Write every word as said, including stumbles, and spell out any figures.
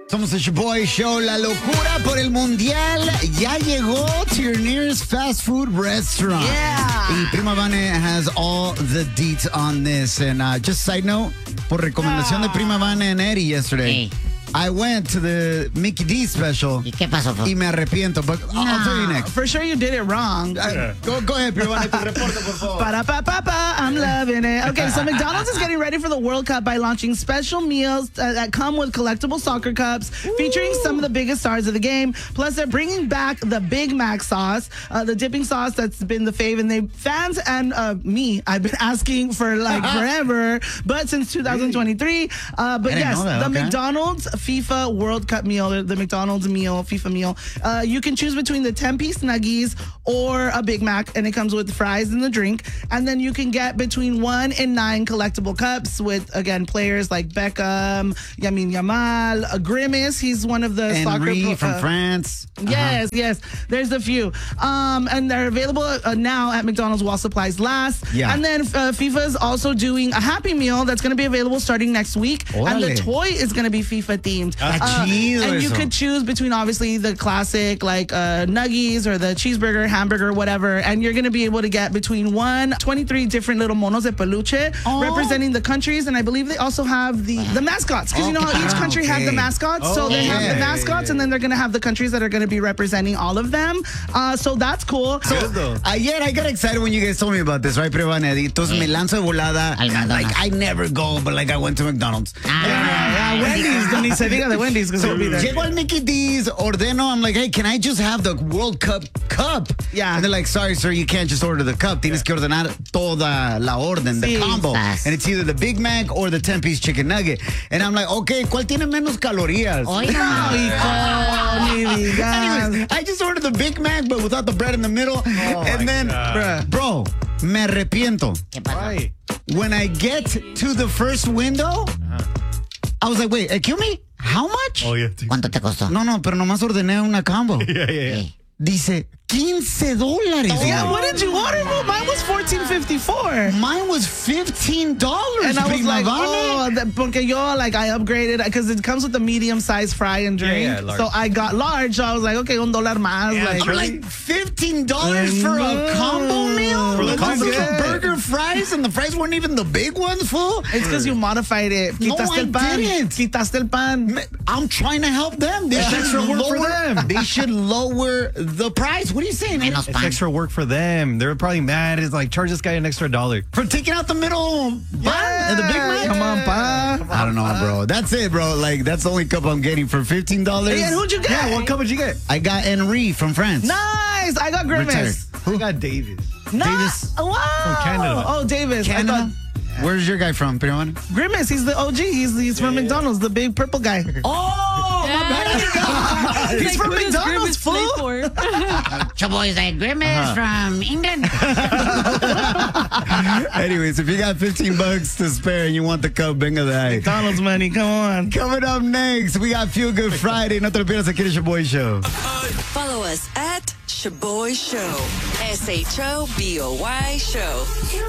Somos el Shoboy Show. La locura por el mundial ya llegó to your nearest fast food restaurant. Yeah. Y Prima Vane has all the deets on this. And uh, just side note, por recomendación de Prima Vane and Eddie yesterday, Hey. I went to the Mickey D special. ¿Y qué pasó? Y me arrepiento, but I'll, I'll tell you next. For sure you did it wrong. Uh, go, go ahead, Prima Vane, tu reporte, por favor. Para pa pa pa, I'm loving it. Okay, so McDonald's is getting ready for the World Cup by launching special meals uh, that come with collectible soccer cups, Ooh. featuring some of the biggest stars of the game. Plus, they're bringing back the Big Mac sauce, uh, the dipping sauce that's been the fave, and they fans and uh, me, I've been asking for like forever, but since two thousand twenty-three. Uh, but yes, that, the okay. McDonald's FIFA World Cup meal, the McDonald's meal, FIFA meal. Uh, you can choose between the ten-piece nuggies or a Big Mac, and it comes with fries and the drink. And then you can get between one and nine collectible cups with, again, players like Beckham, Yamin Yamal, uh, Grimace. He's one of the Henry soccer... from uh, France. Yes, uh-huh. yes. There's a few. Um, and they're available uh, now at McDonald's while supplies last. Yeah. And then uh, FIFA is also doing a Happy Meal that's going to be available starting next week. Órale. And the toy is going to be FIFA themed. Ah, chido and you eso. could choose between obviously the classic like uh, nuggies or the cheeseburger, hamburger, whatever. And you're going to be able to get between one, twenty-three different little monos de peluche Oh. representing the countries. And I believe they also have the, the mascots. Because you know how each country Okay. has the mascots. So they have yeah, the yeah, mascots yeah. and then they're going to have the countries that are going to be representing all of them. Uh, so that's cool. So, Ayer I got excited when you guys told me about this, right, Prima Vane? Entonces me lanzo de volada. Al McDonald's. Like, I never go, but like I went to McDonald's. Ah, yeah, Wendy's. Ni se diga de Wendy's because it'll be there. Llego al Mickey D's, ordeno. I'm like, hey, can I just have the World Cup cup? Yeah. And they're like, sorry, sir, you can't just order the cup. Tienes que ordenar toda la orden, the Sí. combo. Estás. And it's either the Big Mac or the ten-piece chicken nugget. And I'm like, okay, ¿cuál tiene menos calorías? Oiga. Hijo, ni digas. Anyways, I just ordered the Big Mac, but without the bread in the middle. Oh and then, bruh, bro, me arrepiento. ¿Qué pasó? When I get to the first window, I was like, wait, excuse me? How much? Oh, yeah. ¿Cuánto te costó? No, no, pero nomás ordené una combo. Yeah, yeah, yeah. Sí. Dice, quince dólares. Yeah, güey. what did you order? Well, mine was fourteen fifty-four. Mine was fifteen dollars. And I was Prima like, Vane. oh, that, porque yo, like, I upgraded because it comes with a medium-sized fry and drink. Yeah, yeah, large. So I got large. So I was like, okay, un dólar más. Yeah, like, I'm like, fifteen dollars for a I combo know. meal? For the With combo those meal? burger fries, and the fries weren't even the big ones, fool. it's because you modified it. No, Quitaste I el pan. didn't. Quitaste el pan. I'm trying to help them. They should extra work for lower them. They should lower the price. What are you saying? Menos It's pan. extra work for them. They're probably mad. It's like, charge this guy an extra dollar. For taking out the middle bun and the Big Mac? Come on, pa. I don't know, bro. That's it, bro. Like, that's the only cup I'm getting for fifteen dollars. Hey, and who'd you get? Yeah, what cup did you get? I got Henry from France. Nice. I got Retired. Grimace. Who got Davis? Nice. Davis. Wow. From Canada. Oh, Davis. I Canada? got Where's your guy from, Prima Vane? Grimace. He's the O G. He's, he's from McDonald's, the big purple guy. Oh, my bad. He's from McDonald's, fool. Shoboy's like Grimace from England. Anyways, if you got fifteen bucks to spare and you want the cup, venga de ahí. McDonald's money. Come on. Coming up next, we got Feel Good Friday. No te lo pierdas aquí en el Shoboy Show. Follow us at Shoboy Show. S H O B O Y Show.